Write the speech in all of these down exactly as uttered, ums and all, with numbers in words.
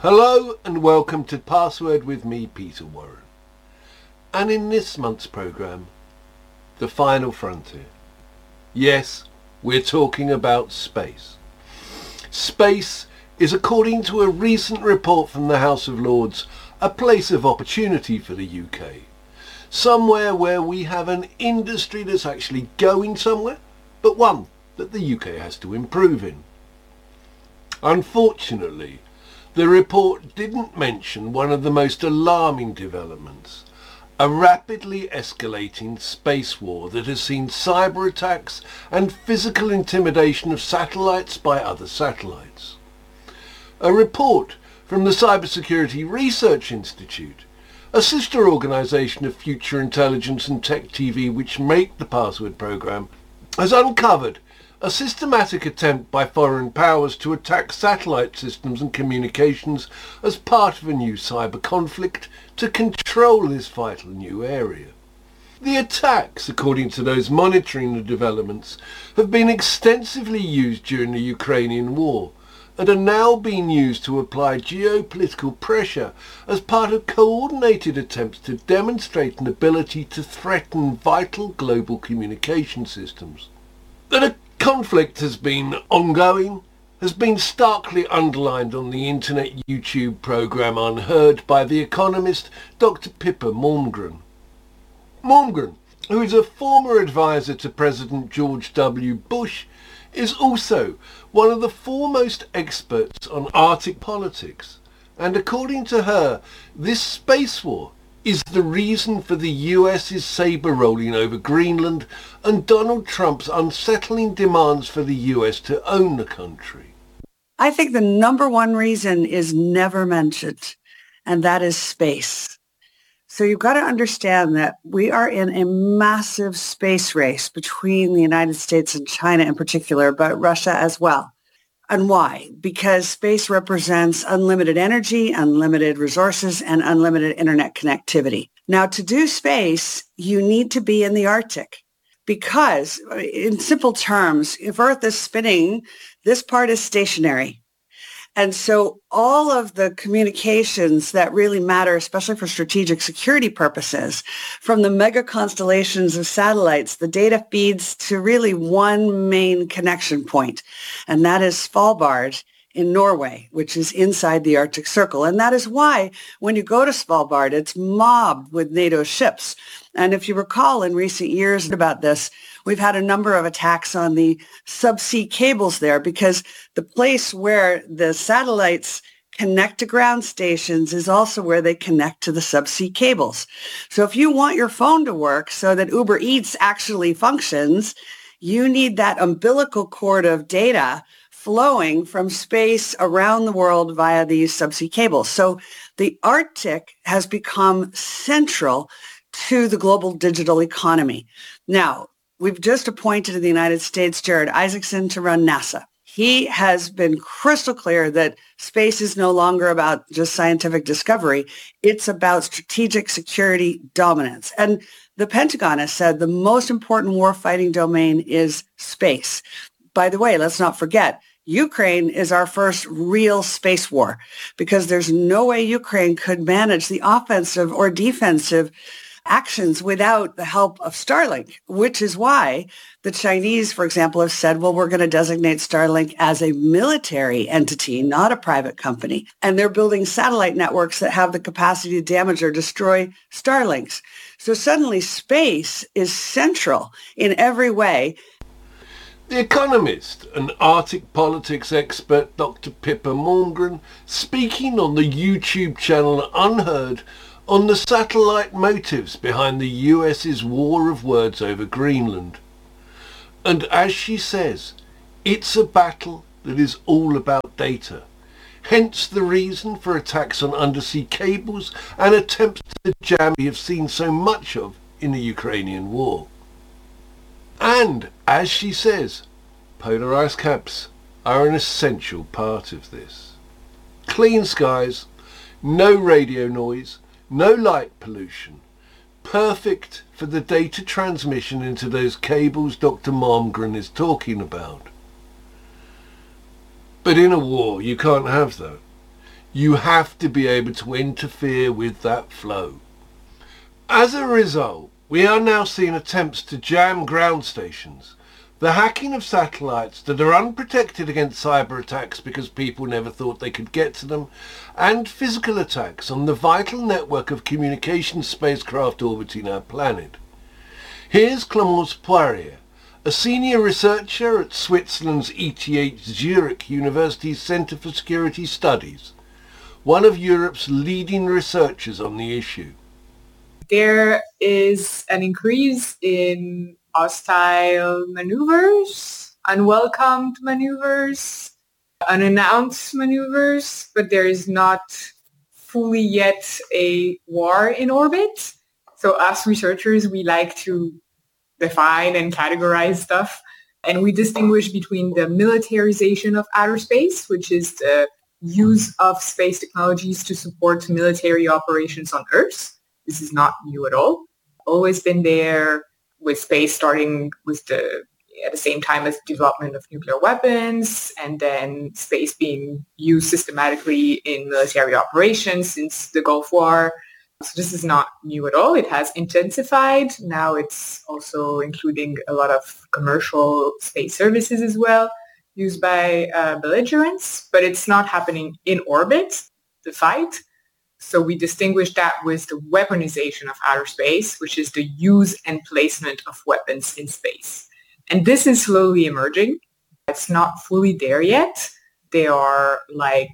Hello and welcome to Password with me, Peter Warren. And in this month's programme, The Final Frontier. Yes, we're talking about space. Space is, according to a recent report from the House of Lords, a place of opportunity for the U K. Somewhere where we have an industry that's actually going somewhere, but one that the U K has to improve in. Unfortunately, the report didn't mention one of the most alarming developments, a rapidly escalating space war that has seen cyber attacks and physical intimidation of satellites by other satellites. A report from the Cybersecurity Research Institute, a sister organisation of Future Intelligence and Tech T V which make the Password programme, has uncovered a systematic attempt by foreign powers to attack satellite systems and communications as part of a new cyber conflict to control this vital new area. The attacks, according to those monitoring the developments, have been extensively used during the Ukrainian war and are now being used to apply geopolitical pressure as part of coordinated attempts to demonstrate an ability to threaten vital global communication systems. That a conflict has been ongoing has been starkly underlined on the internet YouTube programme Unheard by the economist Doctor Pippa Malmgren. Malmgren, who is a former advisor to President George W. Bush, is also one of the foremost experts on Arctic politics, and according to her, this space war is the reason for the US's sabre rolling over Greenland and Donald Trump's unsettling demands for the U S to own the country. I think the number one reason is never mentioned, and that is space. So you've got to understand that we are in a massive space race between the United States and China in particular, but Russia as well. And why? Because space represents unlimited energy, unlimited resources, and unlimited internet connectivity. Now, to do space, you need to be in the Arctic because, in simple terms, if Earth is spinning, this part is stationary. And so all of the communications that really matter, especially for strategic security purposes, from the mega constellations of satellites, the data feeds to really one main connection point, and that is Svalbard in Norway, which is inside the Arctic Circle. And that is why when you go to Svalbard, it's mobbed with NATO ships. And if you recall in recent years about this, we've had a number of attacks on the subsea cables there because the place where the satellites connect to ground stations is also where they connect to the subsea cables. So if you want your phone to work so that Uber Eats actually functions, you need that umbilical cord of data flowing from space around the world via these subsea cables. So the Arctic has become central to the global digital economy. Now, we've just appointed in the United States Jared Isaacson to run NASA. He has been crystal clear that space is no longer about just scientific discovery. It's about strategic security dominance. And the Pentagon has said the most important warfighting domain is space. By the way, let's not forget, Ukraine is our first real space war because there's no way Ukraine could manage the offensive or defensive actions without the help of Starlink, which is why the Chinese, for example, have said, well, we're going to designate Starlink as a military entity, not a private company. And they're building satellite networks that have the capacity to damage or destroy Starlinks. So suddenly space is central in every way. The economist and Arctic politics expert Doctor Pippa Malmgren speaking on the YouTube channel Unheard on the satellite motives behind the US's war of words over Greenland. And as she says, it's a battle that is all about data. Hence the reason for attacks on undersea cables and attempts to jam we have seen so much of in the Ukrainian war. And, as she says, polar ice caps are an essential part of this. Clean skies, no radio noise, no light pollution. Perfect for the data transmission into those cables Doctor Malmgren is talking about. But in a war, you can't have that. You have to be able to interfere with that flow. As a result, we are now seeing attempts to jam ground stations, the hacking of satellites that are unprotected against cyber attacks because people never thought they could get to them, and physical attacks on the vital network of communication spacecraft orbiting our planet. Here's Clémence Poirier, a senior researcher at Switzerland's E T H Zurich University's Centre for Security Studies, one of Europe's leading researchers on the issue. There is an increase in hostile maneuvers, unwelcomed maneuvers, unannounced maneuvers, but there is not fully yet a war in orbit. So us researchers, we like to define and categorize stuff, and we distinguish between the militarization of outer space, which is the use of space technologies to support military operations on Earth. This is not new at all. Always been there, with space starting with the at the same time as development of nuclear weapons, and then space being used systematically in military operations since the Gulf War. So this is not new at all. It has intensified. Now it's also including a lot of commercial space services as well, used by uh, belligerents, but it's not happening in orbit, the fight. So we distinguish that with the weaponization of outer space, which is the use and placement of weapons in space. And this is slowly emerging. It's not fully there yet. They are like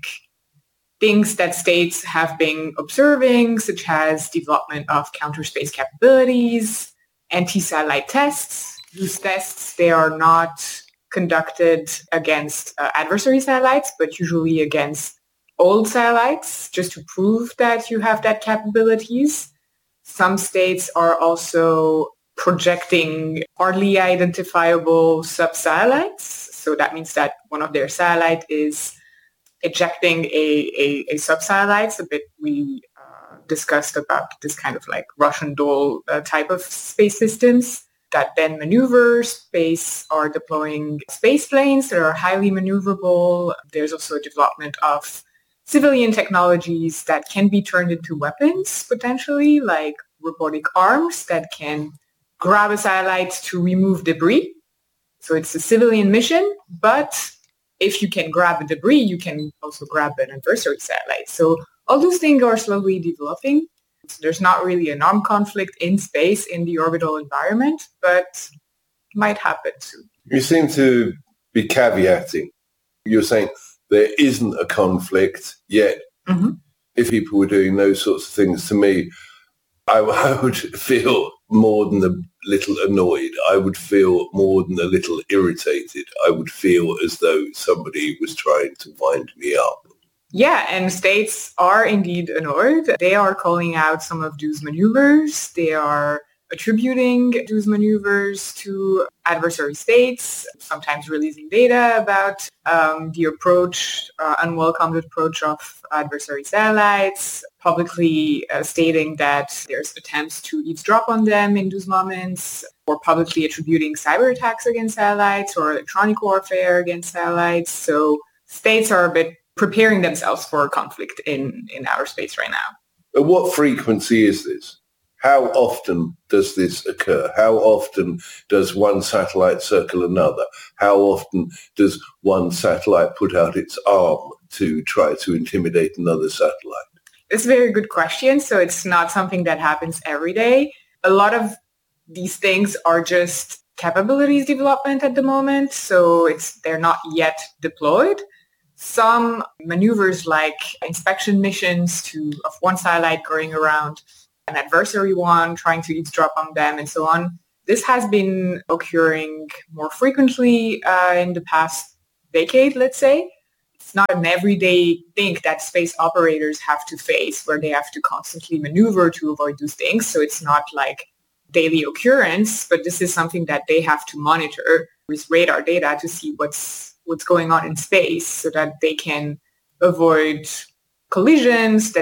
things that states have been observing, such as development of counter-space capabilities, anti-satellite tests. These tests, they are not conducted against uh, adversary satellites, but usually against old satellites, just to prove that you have that capabilities. Some states are also projecting hardly identifiable sub-satellites. So that means that one of their satellites is ejecting a, a, a sub-satellite, a bit we uh, discussed about this kind of like Russian doll uh, type of space systems that then maneuver space, are deploying space planes that are highly maneuverable. There's also a development of civilian technologies that can be turned into weapons, potentially, like robotic arms that can grab a satellite to remove debris. So it's a civilian mission, but if you can grab the debris, you can also grab an adversary satellite. So all those things are slowly developing. So there's not really an armed conflict in space in the orbital environment, but might happen soon. You seem to be caveating. You're saying there isn't a conflict yet. Mm-hmm. If people were doing those sorts of things to me, I, I would feel more than a little annoyed. I would feel more than a little irritated. I would feel as though somebody was trying to wind me up. Yeah, and states are indeed annoyed. They are calling out some of those maneuvers. They are attributing those maneuvers to adversary states, sometimes releasing data about um, the approach, uh, unwelcomed approach of adversary satellites, publicly uh, stating that there's attempts to eavesdrop on them in those moments, or publicly attributing cyber attacks against satellites or electronic warfare against satellites. So states are a bit preparing themselves for a conflict in, in outer space right now. At what frequency is this? How often does this occur? How often does one satellite circle another? How often does one satellite put out its arm to try to intimidate another satellite? It's a very good question. So it's not something that happens every day. A lot of these things are just capabilities development at the moment. So it's they're not yet deployed. Some maneuvers like inspection missions to of one satellite going around an adversary one, trying to eavesdrop on them and so on. This has been occurring more frequently uh, in the past decade, let's say. It's not an everyday thing that space operators have to face where they have to constantly maneuver to avoid those things. So it's not like daily occurrence, but this is something that they have to monitor with radar data to see what's what's going on in space so that they can avoid collisions, that